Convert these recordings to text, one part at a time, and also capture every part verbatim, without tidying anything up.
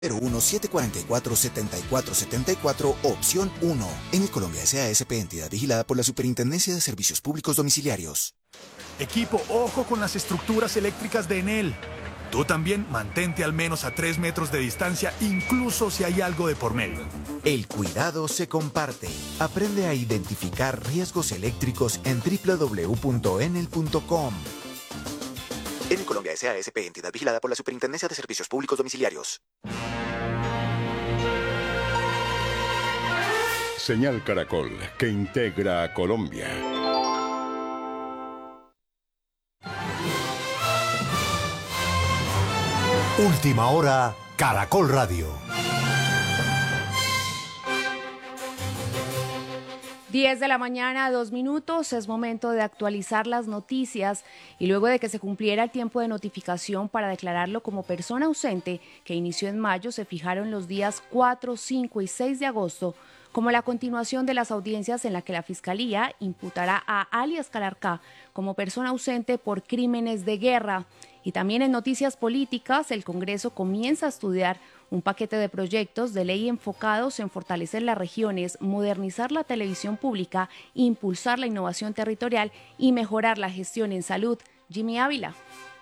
cero uno siete cuatro cuatro siete cuatro siete cuatro, opción uno. En Colombia S A S P, entidad vigilada por la Superintendencia de Servicios Públicos Domiciliarios. Equipo, ojo con las estructuras eléctricas de Enel. Tú también mantente al menos a tres metros de distancia, incluso si hay algo de por medio. El cuidado se comparte. Aprende a identificar riesgos eléctricos en doble u doble u doble u punto enel punto com. En Colombia S A S P, entidad vigilada por la Superintendencia de Servicios Públicos Domiciliarios. Señal Caracol, que integra a Colombia. Última hora, Caracol Radio. diez de la mañana, dos minutos, es momento de actualizar las noticias y luego de que se cumpliera el tiempo de notificación para declararlo como persona ausente, que inició en mayo, se fijaron los días cuatro, cinco y seis de agosto como la continuación de las audiencias en la que la Fiscalía imputará a alias Calarcá como persona ausente por crímenes de guerra. Y también en noticias políticas, el Congreso comienza a estudiar un paquete de proyectos de ley enfocados en fortalecer las regiones, modernizar la televisión pública, impulsar la innovación territorial y mejorar la gestión en salud. Jimmy Ávila.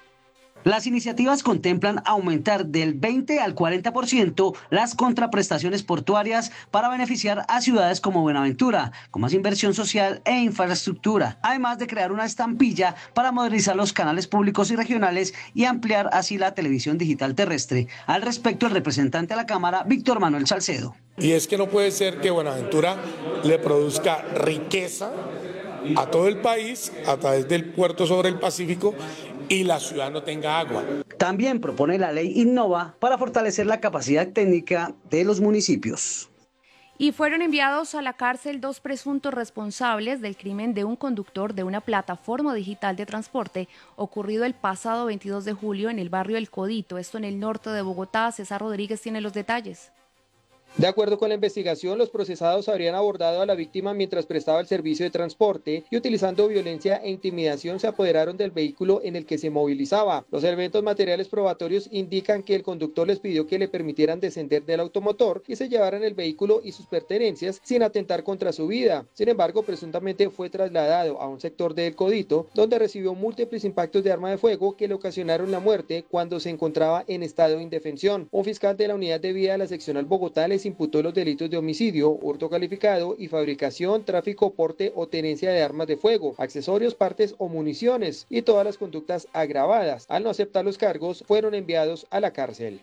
Las iniciativas contemplan aumentar del veinte al cuarenta por ciento las contraprestaciones portuarias para beneficiar a ciudades como Buenaventura, con más inversión social e infraestructura, además de crear una estampilla para modernizar los canales públicos y regionales y ampliar así la televisión digital terrestre. Al respecto, el representante a la Cámara, Víctor Manuel Salcedo. Y es que no puede ser que Buenaventura le produzca riqueza a todo el país a través del puerto sobre el Pacífico y la ciudad no tenga agua. También propone la ley Innova para fortalecer la capacidad técnica de los municipios. Y fueron enviados a la cárcel dos presuntos responsables del crimen de un conductor de una plataforma digital de transporte ocurrido el pasado veintidós de julio en el barrio El Codito, esto en el norte de Bogotá. César Rodríguez tiene los detalles. De acuerdo con la investigación, los procesados habrían abordado a la víctima mientras prestaba el servicio de transporte y utilizando violencia e intimidación se apoderaron del vehículo en el que se movilizaba. Los elementos materiales probatorios indican que el conductor les pidió que le permitieran descender del automotor y se llevaran el vehículo y sus pertenencias sin atentar contra su vida. Sin embargo, presuntamente fue trasladado a un sector de El Codito, donde recibió múltiples impactos de arma de fuego que le ocasionaron la muerte cuando se encontraba en estado de indefensión. Un fiscal de la unidad de vía de la seccional Bogotá les imputó los delitos de homicidio, hurto calificado y fabricación, tráfico, porte o tenencia de armas de fuego, accesorios, partes o municiones y todas las conductas agravadas. Al no aceptar los cargos, fueron enviados a la cárcel.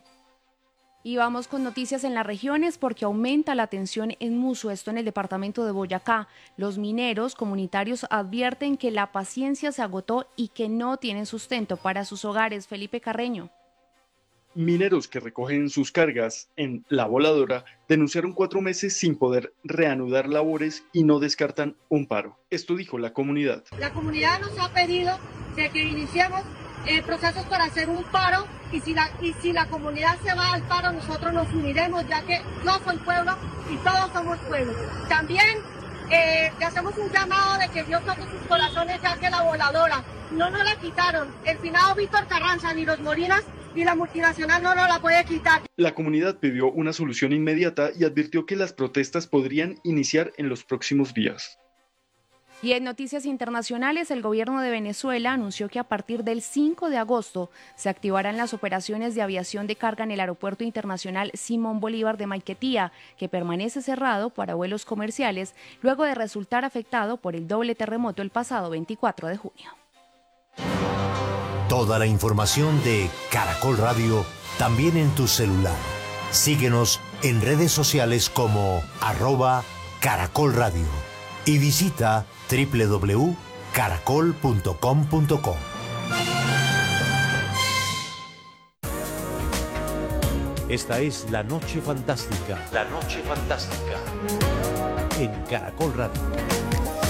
Y vamos con noticias en las regiones porque aumenta la tensión en Muso, esto en el departamento de Boyacá. Los mineros comunitarios advierten que la paciencia se agotó y que no tienen sustento para sus hogares. Felipe Carreño. Mineros que recogen sus cargas en La Voladora denunciaron cuatro meses sin poder reanudar labores y no descartan un paro. Esto dijo la comunidad. La comunidad nos ha pedido de que iniciemos eh, procesos para hacer un paro y si, la, y si la comunidad se va al paro nosotros nos uniremos, ya que yo soy pueblo y todos somos pueblo. También eh, le hacemos un llamado de que Dios toque sus corazones, ya que La Voladora no nos la quitaron. El finado Víctor Carranza ni los Morinas y la multinacional no nos la puede quitar. La comunidad pidió una solución inmediata y advirtió que las protestas podrían iniciar en los próximos días. Y en noticias internacionales, el gobierno de Venezuela anunció que a partir del cinco de agosto se activarán las operaciones de aviación de carga en el aeropuerto internacional Simón Bolívar de Maiquetía, que permanece cerrado para vuelos comerciales luego de resultar afectado por el doble terremoto el pasado veinticuatro de junio. Toda la información de Caracol Radio también en tu celular. Síguenos en redes sociales como arroba Caracol Radio y visita doble u doble u doble u punto caracol punto com punto co. Esta es La Noche Fantástica. La Noche Fantástica en Caracol Radio.